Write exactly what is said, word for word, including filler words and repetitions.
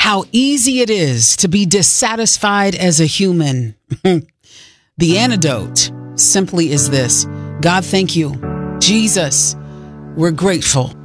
how easy it is to be dissatisfied as a human. The antidote simply is this. God, thank you. Jesus, we're grateful.